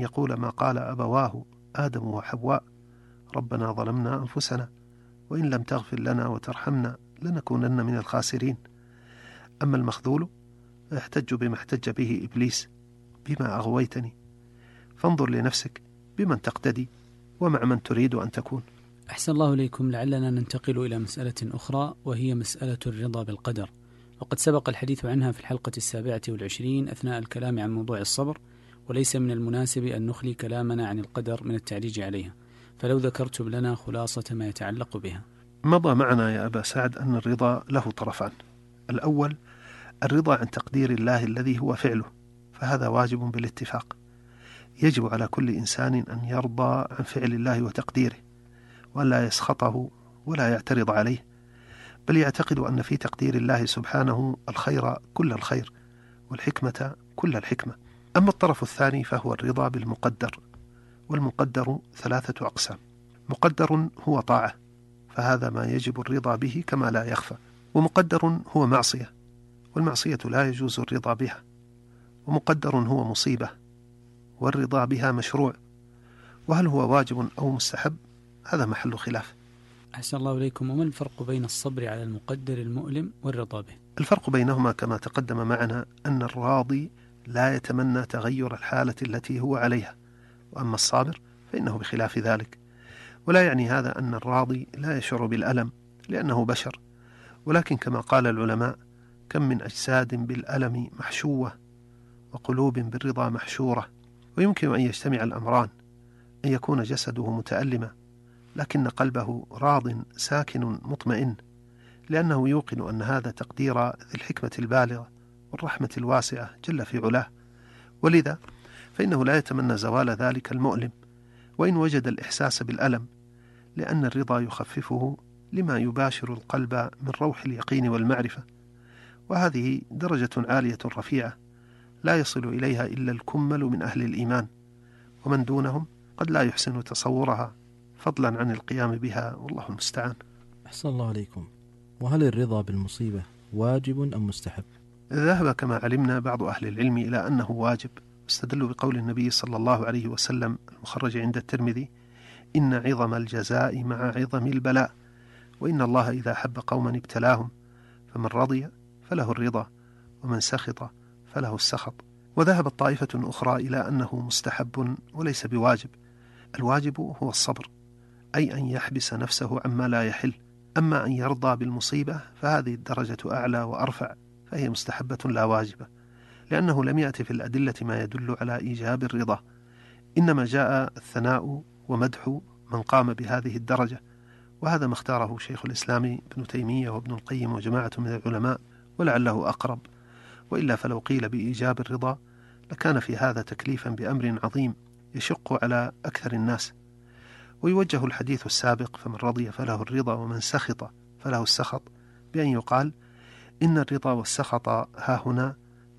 يقول ما قال أبواه آدم وحواء: ربنا ظلمنا أنفسنا وإن لم تغفر لنا وترحمنا لنكونن من الخاسرين. أما المخذول فيحتج بما احتج به إبليس: بما أغويتني. فانظر لنفسك بمن تقتدي ومع من تريد أن تكون. أحسن الله إليكم. لعلنا ننتقل إلى مسألة أخرى، وهي مسألة الرضا بالقدر، وقد سبق الحديث عنها في الحلقة 27 أثناء الكلام عن موضوع الصبر، وليس من المناسب أن نخلي كلامنا عن القدر من التعريج عليها، فلو ذكرتم لنا خلاصة ما يتعلق بها. مضى معنا يا أبا سعد أن الرضا له طرفان: الأول الرضا عن تقدير الله الذي هو فعله، فهذا واجب بالاتفاق، يجب على كل إنسان أن يرضى عن فعل الله وتقديره، وأن لا يسخطه ولا يعترض عليه، بل يعتقد أن في تقدير الله سبحانه الخير كل الخير والحكمة كل الحكمة. أما الطرف الثاني فهو الرضا بالمقدر، والمقدر 3 أقسام: مقدر هو طاعة، فهذا ما يجب الرضا به كما لا يخفى، ومقدر هو معصية، والمعصية لا يجوز الرضا بها، ومقدر هو مصيبة، والرضا بها مشروع، وهل هو واجب أو مستحب هذا محل خلاف. أحسن الله إليكم. وما الفرق بين الصبر على المقدر المؤلم والرضا به؟ الفرق بينهما كما تقدم معنا أن الراضي لا يتمنى تغير الحالة التي هو عليها، وأما الصابر فإنه بخلاف ذلك. ولا يعني هذا أن الراضي لا يشعر بالألم لأنه بشر، ولكن كما قال العلماء: كم من أجساد بالألم محشوة وقلوب بالرضا محشورة. ويمكن أن يجتمع الأمران، أن يكون جسده متألما لكن قلبه راض ساكن مطمئن، لأنه يوقن أن هذا تقدير ذي الحكمة البالغة والرحمة الواسعة جل في علاه، ولذا فإنه لا يتمنى زوال ذلك المؤلم وإن وجد الإحساس بالألم، لأن الرضا يخففه لما يباشر القلب من روح اليقين والمعرفة، وهذه درجة عالية رفيعة لا يصل إليها إلا الكمل من أهل الإيمان، ومن دونهم قد لا يحسن تصورها فضلا عن القيام بها، والله المستعان. أحسن الله عليكم. وهل الرضا بالمصيبة واجب أم مستحب؟ ذهب كما علمنا بعض أهل العلم إلى أنه واجب، استدلوا بقول النبي صلى الله عليه وسلم المخرج عند الترمذي: إن عظم الجزاء مع عظم البلاء، وإن الله إذا حب قوما ابتلاهم، فمن رضي فله الرضا ومن سخط فله السخط. وذهبت طائفة أخرى إلى أنه مستحب وليس بواجب. الواجب هو الصبر، أي أن يحبس نفسه عما لا يحل. أما أن يرضى بالمصيبة فهذه الدرجة أعلى وأرفع، فهي مستحبة لا واجبة، لأنه لم يأتي في الأدلة ما يدل على إيجاب الرضا، إنما جاء الثناء ومدح من قام بهذه الدرجة، وهذا ما اختاره شيخ الإسلام ابن تيمية وابن القيم وجماعة من العلماء، ولعله أقرب، وإلا فلو قيل بإيجاب الرضا لكان في هذا تكليفا بأمر عظيم يشق على أكثر الناس. ويوجه الحديث السابق: فمن رضي فله الرضا ومن سخط فله السخط، بأن يقال إن الرضا والسخط ها هنا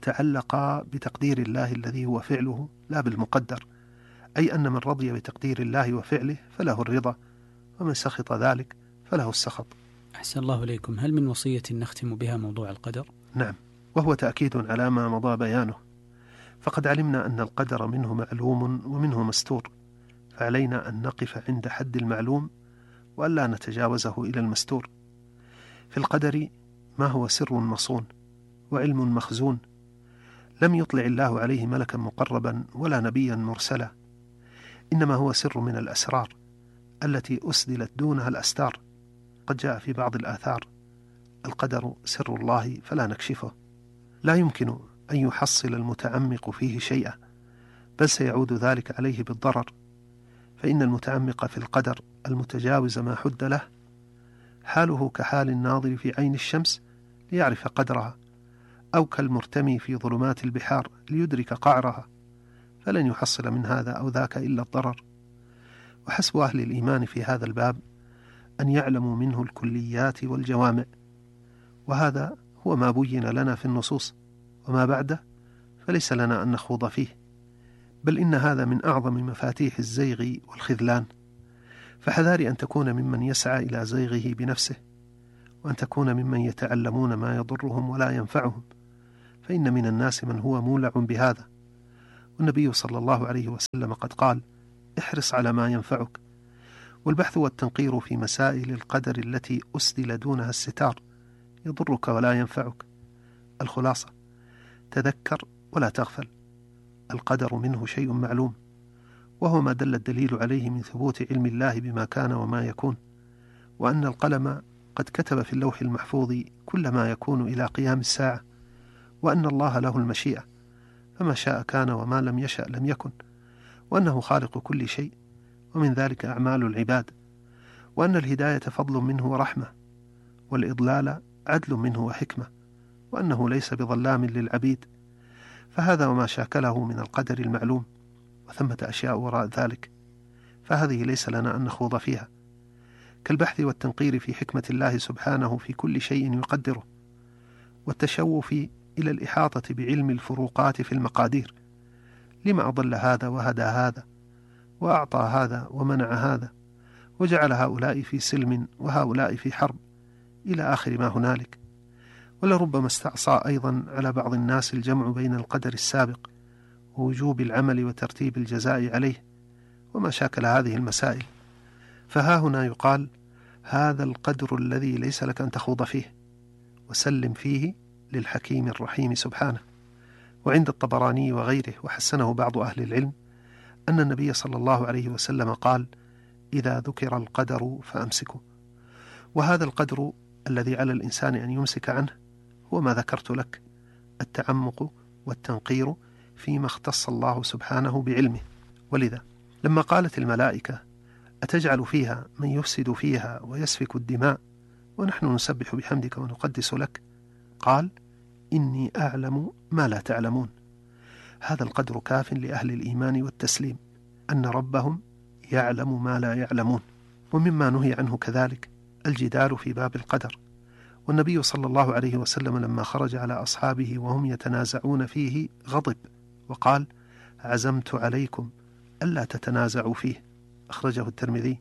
تعلقا بتقدير الله الذي هو فعله لا بالمقدر، أي أن من رضي بتقدير الله وفعله فله الرضا، ومن سخط ذلك فله السخط. أحسن الله إليكم. هل من وصية نختم بها موضوع القدر؟ نعم، وهو تأكيد على ما مضى بيانه، فقد علمنا أن القدر منه معلوم ومنه مستور، فعلينا أن نقف عند حد المعلوم وألا نتجاوزه إلى المستور. في القدر ما هو سر مصون وعلم مخزون، لم يطلع الله عليه ملكا مقربا ولا نبيا مرسلا، إنما هو سر من الأسرار التي أسدلت دونها الأستار. قد جاء في بعض الآثار: القدر سر الله فلا نكشفه. لا يمكن أن يحصل المتعمق فيه شيئا، بل سيعود ذلك عليه بالضرر، فإن المتعمق في القدر المتجاوز ما حد له حاله كحال الناظر في عين الشمس ليعرف قدرها، أو كالمرتمي في ظلمات البحار ليدرك قعرها، فلن يحصل من هذا أو ذاك إلا الضرر. وحسب أهل الإيمان في هذا الباب أن يعلموا منه الكليات والجوامع، وهذا هو ما بين لنا في النصوص، وما بعده فليس لنا أن نخوض فيه، بل إن هذا من أعظم مفاتيح الزيغ والخذلان. فحذار أن تكون ممن يسعى إلى زيغه بنفسه، وأن تكون ممن يتعلمون ما يضرهم ولا ينفعهم، فإن من الناس من هو مولع بهذا، والنبي صلى الله عليه وسلم قد قال: احرص على ما ينفعك. والبحث والتنقير في مسائل القدر التي أسدل دونها الستار يضرك ولا ينفعك. الخلاصة: تذكر ولا تغفل. القدر منه شيء معلوم، وهو ما دل الدليل عليه من ثبوت علم الله بما كان وما يكون، وأن القلم قد كتب في اللوح المحفوظ كل ما يكون إلى قيام الساعة، وأن الله له المشيئة، فما شاء كان وما لم يشأ لم يكن، وأنه خالق كل شيء، ومن ذلك أعمال العباد، وأن الهداية فضل منه ورحمة، والإضلال عدل منه وحكمة، وأنه ليس بظلام للعبيد. فهذا وما شاكله من القدر المعلوم، وثمة أشياء وراء ذلك، فهذه ليس لنا أن نخوض فيها، كالبحث والتنقير في حكمة الله سبحانه في كل شيء يقدره، والتشوف إلى الإحاطة بعلم الفروقات في المقادير. لما أضل هذا وهدى هذا، وأعطى هذا ومنع هذا، وجعل هؤلاء في سلم وهؤلاء في حرب، إلى آخر ما هنالك. ولربما استعصى أيضا على بعض الناس الجمع بين القدر السابق ووجوب العمل وترتيب الجزاء عليه، وما شاكل هذه المسائل. فها هنا يقال: هذا القدر الذي ليس لك أن تخوض فيه، وسلم فيه للحكيم الرحيم سبحانه. وعند الطبراني وغيره، وحسنه بعض أهل العلم، أن النبي صلى الله عليه وسلم قال: إذا ذكر القدر فأمسكوا. وهذا القدر الذي على الإنسان أن يمسك عنه هو ما ذكرت لك: التعمق والتنقير فيما اختص الله سبحانه بعلمه. ولذا لما قالت الملائكة: أتجعل فيها من يفسد فيها ويسفك الدماء ونحن نسبح بحمدك ونقدس لك، قال: إني أعلم ما لا تعلمون. هذا القدر كاف لأهل الإيمان والتسليم، أن ربهم يعلم ما لا يعلمون. ومما نهي عنه كذلك الجدال في باب القدر. والنبي صلى الله عليه وسلم لما خرج على أصحابه وهم يتنازعون فيه غضب وقال: عزمت عليكم ألا تتنازعوا فيه، أخرجه الترمذي.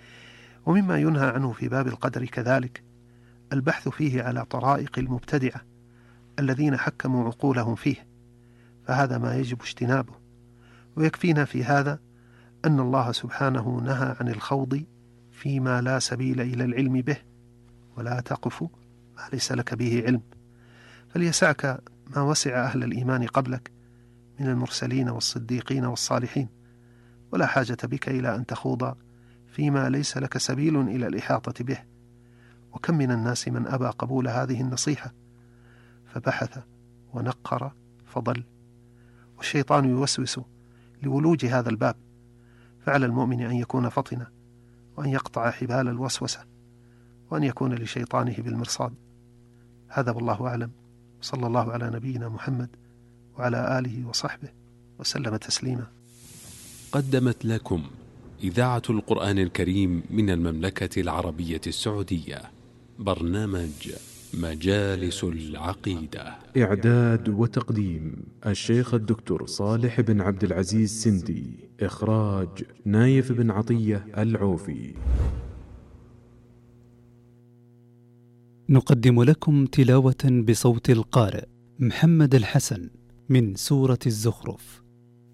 ومما ينهى عنه في باب القدر كذلك البحث فيه على طرائق المبتدعة الذين حكموا عقولهم فيه، فهذا ما يجب اجتنابه. ويكفينا في هذا أن الله سبحانه نهى عن الخوض فيما لا سبيل إلى العلم به، ولا تقف ما ليس لك به علم، فليسعك ما وسع أهل الإيمان قبلك من المرسلين والصديقين والصالحين، ولا حاجة بك إلى أن تخوض فيما ليس لك سبيل إلى الإحاطة به. وكم من الناس من أبى قبول هذه النصيحة فبحث ونقر فضل، والشيطان يوسوس لولوج هذا الباب، فعلى المؤمن أن يكون فطنا، وأن يقطع حبال الوسوسة، وأن يكون لشيطانه بالمرصاد. هذا والله أعلم، صلى الله على نبينا محمد وعلى آله وصحبه وسلم تسليما. قدمت لكم إذاعة القرآن الكريم من المملكة العربية السعودية برنامج مجالس العقيدة. إعداد وتقديم الشيخ الدكتور صالح بن عبد العزيز سندي. إخراج نايف بن عطية العوفي. نقدم لكم تلاوة بصوت القارئ محمد الحسن من سورة الزخرف.